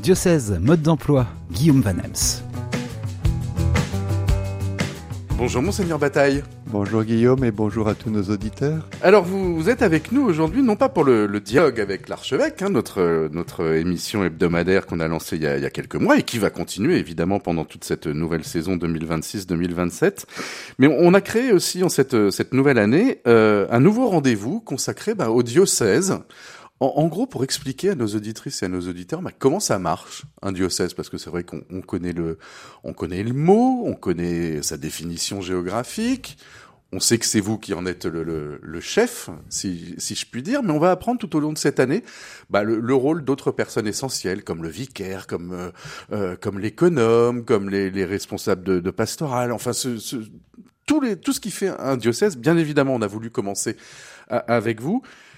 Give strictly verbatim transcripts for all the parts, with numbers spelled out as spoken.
Diocèse, mode d'emploi, Guillaume Van Ems. Bonjour Monseigneur Bataille. Bonjour Guillaume et bonjour à tous nos auditeurs. Alors vous, vous êtes avec nous aujourd'hui, non pas pour le, le dialogue avec l'archevêque, hein, notre, notre émission hebdomadaire qu'on a lancée il y a, il y a quelques mois et qui va continuer évidemment pendant toute cette nouvelle saison deux mille vingt-six deux mille vingt-sept. Mais on a créé aussi en cette, cette nouvelle année euh, un nouveau rendez-vous consacré bah, au diocèse. En, en gros, pour expliquer à nos auditrices et à nos auditeurs bah, comment ça marche, un diocèse, parce que c'est vrai qu'on on connaît le, on connaît le mot, on connaît sa définition géographique, on sait que c'est vous qui en êtes le, le, le chef, si, si je puis dire, mais on va apprendre tout au long de cette année bah, le, le rôle d'autres personnes essentielles, comme le vicaire, comme, euh, euh, comme l'économe, comme les, les responsables de, de pastoral, enfin ce, ce, tout, les, tout ce qui fait un diocèse. Bien évidemment, on a voulu commencer à, avec vous.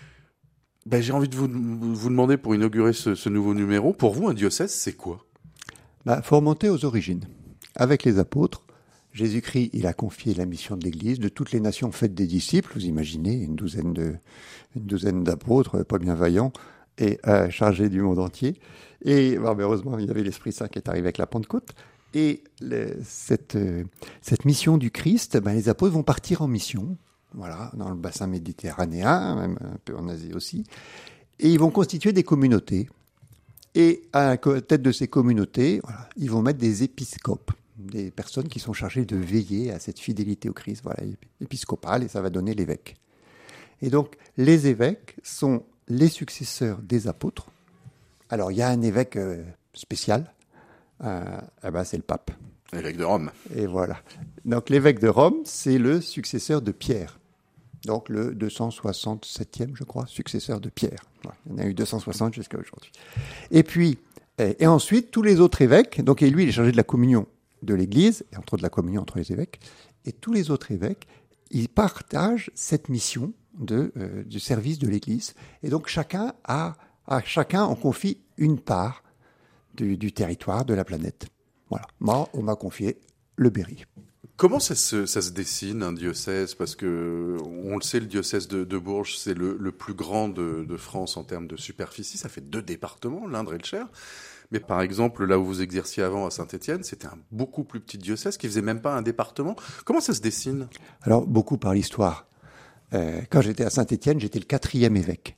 Ben, j'ai envie de vous, vous demander, pour inaugurer ce, ce nouveau numéro, pour vous, un diocèse, c'est quoi ? Bah, faut remonter aux origines. Avec les apôtres, Jésus-Christ, il a confié la mission de l'Église, de toutes les nations faites des disciples. Vous imaginez, une douzaine de, une douzaine d'apôtres, pas bien vaillants, et euh, chargés du monde entier. Et bah, heureusement, il y avait l'Esprit Saint qui est arrivé avec la Pentecôte. Et le, cette, euh, cette mission du Christ, bah, les apôtres vont partir en mission. Voilà, dans le bassin méditerranéen, même un peu en Asie aussi. Et ils vont constituer des communautés. Et à la tête de ces communautés, voilà, ils vont mettre des épiscopes, des personnes qui sont chargées de veiller à cette fidélité au Christ, voilà, épiscopale, et ça va donner l'évêque. Et donc, les évêques sont les successeurs des apôtres. Alors, il y a un évêque euh, spécial, euh, eh ben, c'est le pape. L'évêque de Rome. Et voilà. Donc, l'évêque de Rome, c'est le successeur de Pierre. Donc, le deux cent soixante-septième, je crois, successeur de Pierre. Voilà. Il y en a eu deux cent soixante jusqu'à aujourd'hui. Et puis, et, et ensuite, tous les autres évêques, donc, et lui, il est chargé de la communion de l'Église, et entre autres de la communion entre les évêques, et tous les autres évêques, ils partagent cette mission de, euh, du service de l'Église. Et donc, chacun a, à chacun, on confie une part du, du territoire, de la planète. Voilà. Moi, on m'a confié le Berry. Comment ça se, ça se dessine, un diocèse ? Parce que, on le sait, le diocèse de, de Bourges, c'est le, le plus grand de, de France en termes de superficie. Ça fait deux départements, l'Indre et le Cher. Mais par exemple, là où vous exerciez avant à Saint-Étienne, c'était un beaucoup plus petit diocèse qui faisait même pas un département. Comment ça se dessine ? Alors, beaucoup par l'histoire. Euh, quand j'étais à Saint-Étienne, j'étais le quatrième évêque.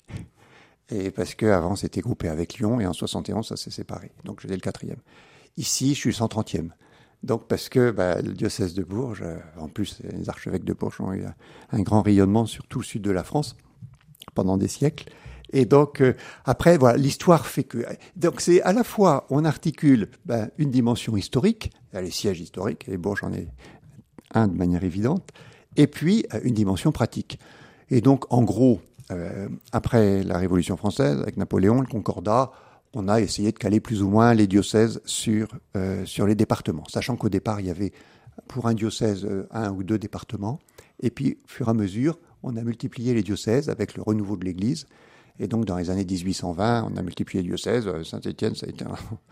Et parce qu'avant, c'était groupé avec Lyon, et en soixante et onze, ça s'est séparé. Donc, j'étais le quatrième. Ici, je suis le cent trentième. Donc, parce que bah, le diocèse de Bourges, euh, en plus, les archevêques de Bourges ont eu un, un grand rayonnement sur tout le sud de la France pendant des siècles. Et donc, euh, après, voilà, l'histoire fait que... Donc, c'est à la fois, on articule bah, une dimension historique, il y a les sièges historiques, et Bourges en est un de manière évidente, et puis euh, une dimension pratique. Et donc, en gros, euh, après la Révolution française, avec Napoléon, le Concordat, on a essayé de caler plus ou moins les diocèses sur, euh, sur les départements, sachant qu'au départ, il y avait pour un diocèse euh, un ou deux départements. Et puis, au fur et à mesure, on a multiplié les diocèses avec le renouveau de l'Église. Et donc, dans les années dix-huit cent vingt, on a multiplié les diocèses. Saint-Étienne, ça a été en,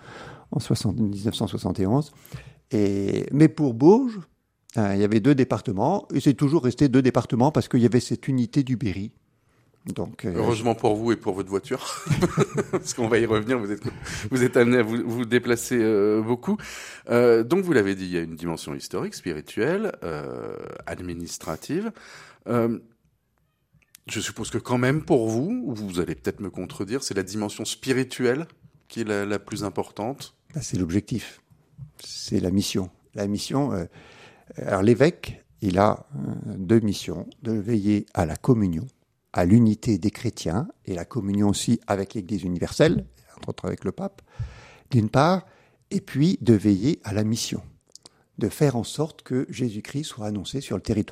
en dix-neuf cent soixante et onze. Et, mais pour Bourges, euh, il y avait deux départements. Et c'est toujours resté deux départements parce qu'il y avait cette unité du Berry. Donc, euh, heureusement pour vous et pour votre voiture, parce qu'on va y revenir, vous êtes, vous êtes amené à vous, vous déplacer euh, beaucoup. Euh, donc vous l'avez dit, il y a une dimension historique, spirituelle, euh, administrative. Euh, je suppose que quand même pour vous, vous allez peut-être me contredire, c'est la dimension spirituelle qui est la, la plus importante. Ben, c'est l'objectif, c'est la mission. La mission, euh, alors l'évêque, il a euh, deux missions, de veiller à la communion, à l'unité des chrétiens et la communion aussi avec l'Église universelle, entre autres avec le pape, d'une part, et puis de veiller à la mission, de faire en sorte que Jésus-Christ soit annoncé sur le territoire